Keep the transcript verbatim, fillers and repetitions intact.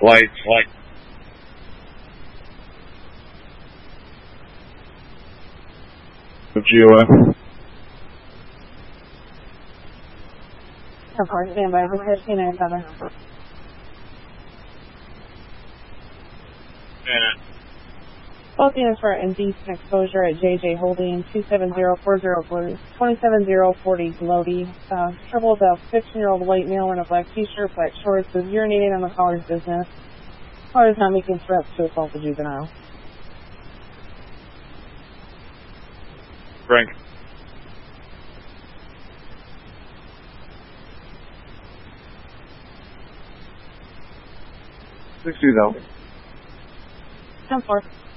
Lights, light. G O F. Of course, stand by for fifteen and seven. And Both units for indecent exposure at J J Holding two seven zero four zero twenty-seven zero forty Lodi. Uh, trouble with a fifteen-year-old white male in a black t-shirt, black shorts, is urinating on the caller's business. Caller is not making threats to assault the juvenile. Frank. sixty though. ten four.